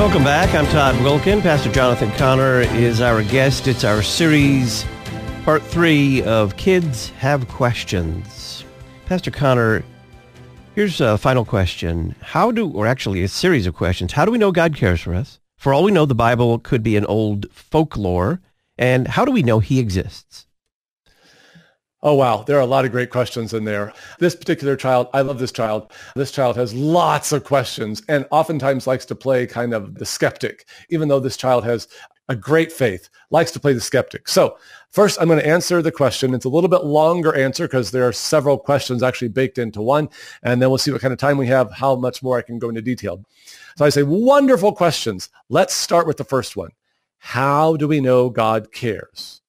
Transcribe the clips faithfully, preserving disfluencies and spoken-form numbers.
Welcome back. I'm Todd Wilkin. Pastor Jonathan Connor is our guest. It's our series, part three of Kids Have Questions. Pastor Connor, here's a final question. How do, or actually a series of questions, how do we know God cares for us? For all we know, the Bible could be an old folklore. And how do we know he exists? Oh, wow. There are a lot of great questions in there. This particular child, I love this child. This child has lots of questions and oftentimes likes to play kind of the skeptic, even though this child has a great faith, likes to play the skeptic. So first, I'm going to answer the question. It's a little bit longer answer because there are several questions actually baked into one. And then we'll see what kind of time we have, how much more I can go into detail. So I say, wonderful questions. Let's start with the first one. How do we know God cares?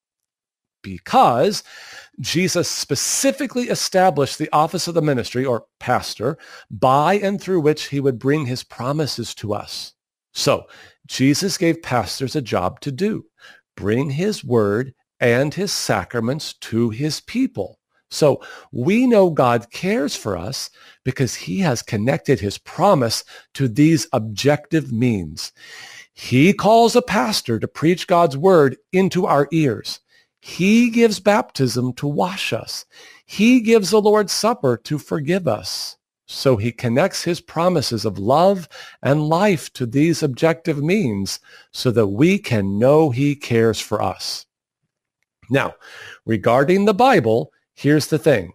Because Jesus specifically established the office of the ministry, or pastor, by and through which he would bring his promises to us. So Jesus gave pastors a job to do, bring his word and his sacraments to his people. So we know God cares for us because he has connected his promise to these objective means. He calls a pastor to preach God's word into our ears. He gives baptism to wash us. He gives the Lord's Supper to forgive us. So he connects his promises of love and life to these objective means so that we can know he cares for us. Now, regarding the Bible, here's the thing.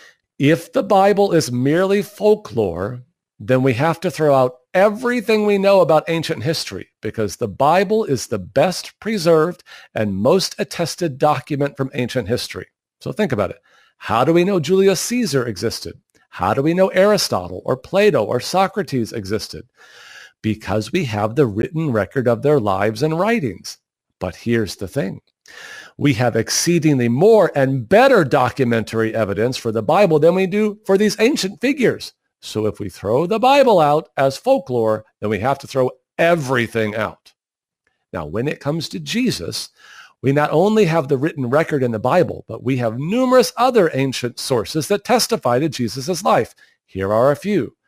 If the Bible is merely folklore, then we have to throw out everything we know about ancient history because the Bible is the best preserved and most attested document from ancient history. So think about it. How do we know Julius Caesar existed? How do we know Aristotle or Plato or Socrates existed? Because we have the written record of their lives and writings. But here's the thing. We have exceedingly more and better documentary evidence for the Bible than we do for these ancient figures. So if we throw the Bible out as folklore, then we have to throw everything out. Now, when it comes to Jesus, we not only have the written record in the Bible, but we have numerous other ancient sources that testify to Jesus' life. Here are a few.